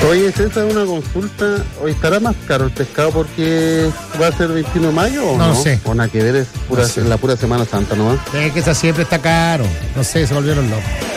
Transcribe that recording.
Oye, César, una consulta. ¿Hoy estará más caro el pescado porque va a ser 21 de mayo o no? No sé. O nada que ver, es pura, No sé. la pura Semana Santa nomás. Es que esa siempre está caro. No sé, se volvieron locos.